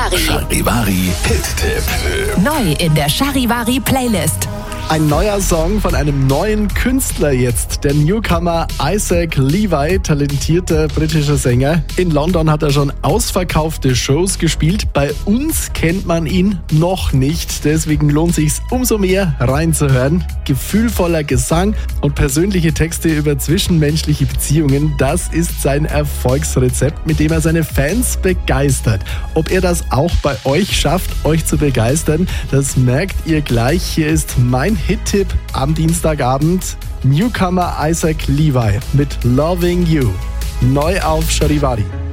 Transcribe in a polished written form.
Charivari Hit-Tipp. Neu in der Charivari Playlist. Ein neuer Song von einem neuen Künstler jetzt. Der Newcomer Isaac Levi, talentierter britischer Sänger. In London hat er schon ausverkaufte Shows gespielt. Bei uns kennt man ihn noch nicht. Deswegen lohnt es sich umso mehr reinzuhören. Gefühlvoller Gesang und persönliche Texte über zwischenmenschliche Beziehungen. Das ist sein Erfolgsrezept, mit dem er seine Fans begeistert. Ob er das auch bei euch schafft, euch zu begeistern, das merkt ihr gleich. Hier ist mein Hit-Tipp am Dienstagabend. Newcomer Isaac Levi mit Loving You. Neu auf Charivari.